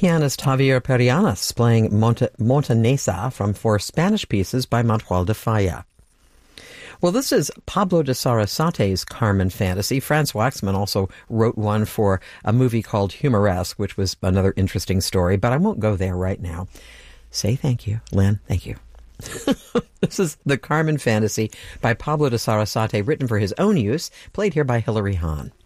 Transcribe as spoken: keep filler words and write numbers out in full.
pianist Javier Perianas playing Monta- Montanesa from four Spanish pieces by Manuel de Falla. Well, this is Pablo de Sarasate's Carmen fantasy. Franz Waxman also wrote one for a movie called Humoresque, which was another interesting story, but I won't go there right now. Say thank you, Lynn. Thank you. This is the Carmen fantasy by Pablo de Sarasate, written for his own use, played here by Hilary Hahn.